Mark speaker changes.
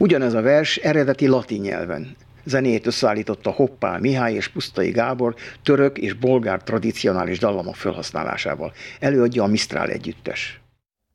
Speaker 1: Ugyanez a vers eredeti latin nyelven. Zenét összeállította Hoppá Mihály és Pusztai Gábor török és bolgár tradicionális dallamok felhasználásával. Előadja a Mistral együttes.